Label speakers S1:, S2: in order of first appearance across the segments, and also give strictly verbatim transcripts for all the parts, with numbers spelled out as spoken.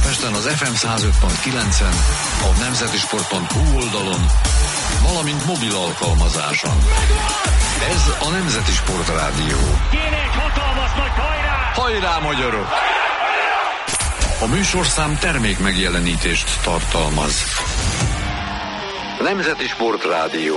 S1: Budapesten az ef em száz öt pont kilencen, a nemzeti sport pont hu oldalon, valamint mobil alkalmazáson. Ez a Nemzeti Sport Rádió.
S2: Kéne egy hatalmas nagy hajrá!
S1: Hajrá, magyarok! A műsorszám termék megjelenítést tartalmaz. Nemzeti Sport Rádió.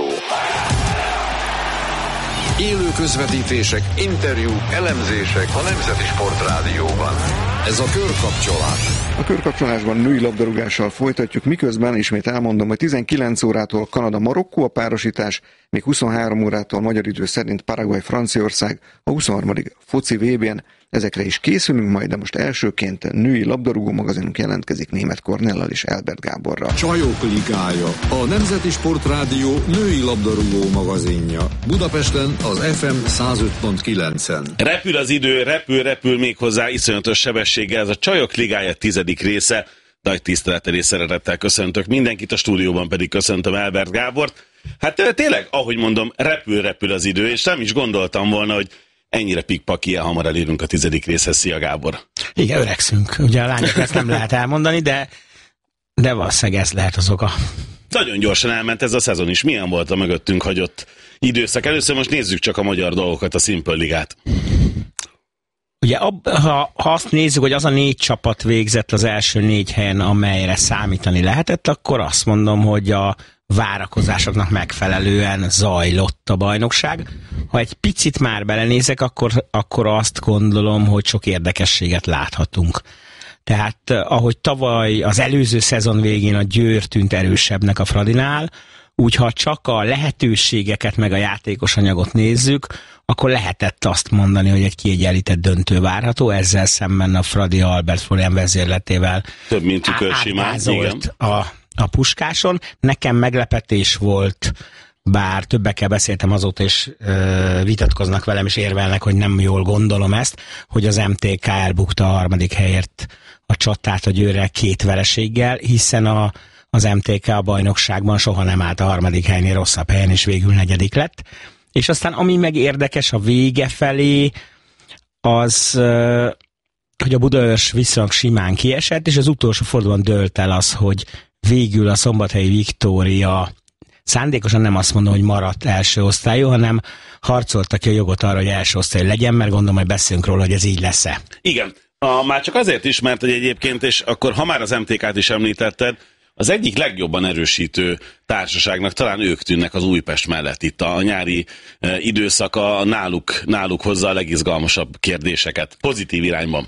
S1: Élő közvetítések, interjúk, elemzések a Nemzeti Sport Rádióban. Ez a Körkapcsolás.
S3: A Körkapcsolásban női labdarúgással folytatjuk, miközben ismét elmondom, hogy tizenkilenc órától Kanada-Marokkó a párosítás, még huszonhárom órától magyar idő szerint Paraguay-Franciaország a huszonharmadik foci vé bén. Ezekre is készülünk majd, de most elsőként női labdarúgó magazinunk jelentkezik Németh Kornéllal és Elbert Gáborral.
S4: Csajok ligája, a Nemzeti Sport Rádió női labdarúgó magazinja. Budapesten az ef em száz öt pont kilencen.
S5: Repül az idő, repül, repül még hozzá iszonyatos sebességgel. Ez a Csajok ligája tizedik része. Nagy tisztelettel és szeretettel köszöntök mindenkit, a stúdióban pedig köszöntöm Elbert Gábort. Hát tényleg, ahogy mondom, repül, repül az idő, és nem is gondoltam volna, hogy ennyire pikpak, ilyen hamar elérünk a tizedik részhez. Szia, Gábor!
S6: Igen, öregszünk. Ugye a lányok ezt nem lehet elmondani, de, de valószínűleg ez lehet az oka.
S5: Nagyon gyorsan elment ez a szezon is. Milyen volt a mögöttünk hagyott időszak? Először most nézzük csak a magyar dolgokat, a Simple Ligát.
S6: Ugye, ab, ha, ha azt nézzük, hogy az a négy csapat végzett az első négy helyen, amelyre számítani lehetett, akkor azt mondom, hogy a várakozásoknak megfelelően zajlott a bajnokság. Ha egy picit már belenézek, akkor, akkor azt gondolom, hogy sok érdekességet láthatunk. Tehát ahogy tavaly az előző szezon végén a Győr tűnt erősebbnek a Fradinál, úgy ha csak a lehetőségeket meg a játékos anyagot nézzük, akkor lehetett azt mondani, hogy egy kiegyenlített döntő várható, ezzel szemben a Fradi Albert Florian vezérletével
S5: több mint tükörsimán, igen.
S6: A, a Puskáson. Nekem meglepetés volt, bár többekkel beszéltem azóta, és ö, vitatkoznak velem, és érvelnek, hogy nem jól gondolom ezt, hogy az em té ká elbukta a harmadik helyért a csatát a Győrrel két vereséggel, hiszen a, az em té ká a bajnokságban soha nem állt a harmadik helynél rosszabb helyen, és végül negyedik lett. És aztán ami meg érdekes a vége felé, az, hogy a Budaörs viszonylag simán kiesett, és az utolsó fordulóban dőlt el az, hogy végül a szombathelyi Viktória szándékosan nem azt mondom, hogy maradt első osztályú, hanem harcoltak ki a jogot arra, hogy első osztályú legyen, mert gondolom, hogy beszélünk róla, hogy ez így lesz-e.
S5: Igen, a, már csak azért is, mert hogy egyébként, és akkor ha már az em té kát is említetted, az egyik legjobban erősítő társaságnak talán ők tűnnek az Újpest mellett. Itt a nyári e, időszaka náluk, náluk hozza a legizgalmasabb kérdéseket. Pozitív irányban.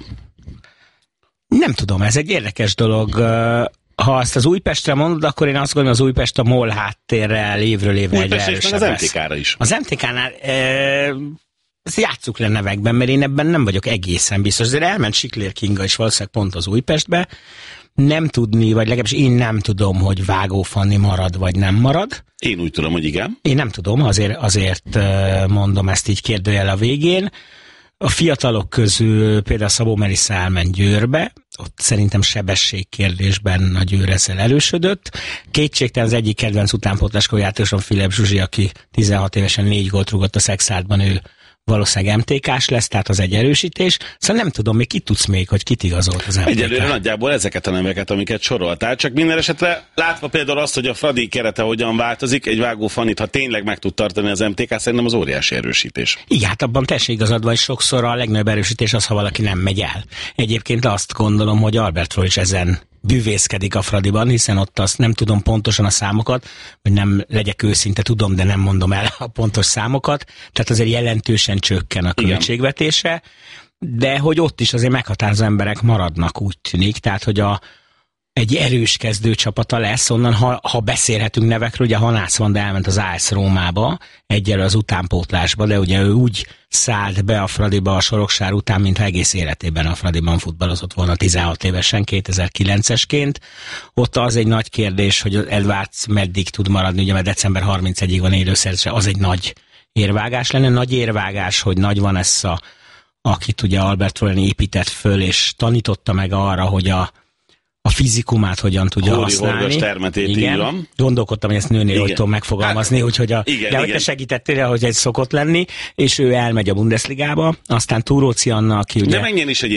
S6: Nem tudom, ez egy érdekes dolog. Ha azt az Újpestre mondod, akkor én azt gondolom, az Újpest a MOL háttérrel évről évre egyre erősebb
S5: az em té ká-ra is.
S6: Az em té ká-nál e, ezt játsszuk le nevekben, mert én ebben nem vagyok egészen biztos. Azért elment Siklér Kinga is valószínűleg pont az Újpestbe. Nem tudni, vagy legalábbis én nem tudom, hogy Vágó Fanni marad, vagy nem marad.
S5: Én úgy tudom, hogy igen.
S6: Én nem tudom, azért, azért mondom ezt így kérdőjel a végén. A fiatalok közül például Szabó Melissa elment Győrbe, ott szerintem sebességkérdésben a Győr ezzel erősödött. Kétségtelen az egyik kedvenc utánpótláskor játékosom Filip Zsuzsi, aki tizenhat évesen négy gólt rúgott a Szexárdban, ő valószínűleg em té ká-s lesz, tehát az egy erősítés. Szóval nem tudom, még ki tudsz még, hogy kit igazolt az em té ká.
S5: Egyelőre nagyjából ezeket a neveket, amiket soroltál, csak minden esetre látva például azt, hogy a Fradi kerete hogyan változik, egy Vágó Fanit, ha tényleg meg tud tartani az em té ká, szerintem az óriási erősítés.
S6: Igen, hát abban teljesen igazad van, sokszor a legnagyobb erősítés az, ha valaki nem megy el. Egyébként azt gondolom, hogy Albert Flóri is ezen bűvészkedik a Fradiban, hiszen ott azt nem tudom pontosan a számokat, hogy nem legyek őszinte, tudom, de nem mondom el a pontos számokat, tehát azért jelentősen csökken a költségvetése, de hogy ott is azért meghatározó emberek maradnak, úgy tűnik, tehát hogy a egy erős kezdőcsapata lesz, onnan ha, ha beszélhetünk nevekről, ugye Hanász Vanda elment az á es Rómába, egyelő az utánpótlásba, de ugye ő úgy szállt be a Fradiba a Soroksár után, mintha egész életében a Fradiban futballozott volna tizenhat évesen, kétezer-kilencesként. Ott az egy nagy kérdés, hogy Edwards meddig tud maradni, ugye mert december harmincegyedikéig van élőszerzése, az egy nagy érvágás lenne. Nagy érvágás, hogy Nagy Vanessa, akit ugye Albert Florian épített föl, és tanította meg arra, hogy a a fizikumát hogyan tudja
S5: Hóri
S6: használni.
S5: Termetét,
S6: igen. Gondolkodtam, hogy ezt nőnél hogy tudom megfogalmazni, hát, úgyhogy a,
S5: igen,
S6: de hogy te segítettél, hogy ez szokott lenni, és ő elmegy a Bundesligába, aztán Túróci Anna, aki ugye...
S5: De menjen is egy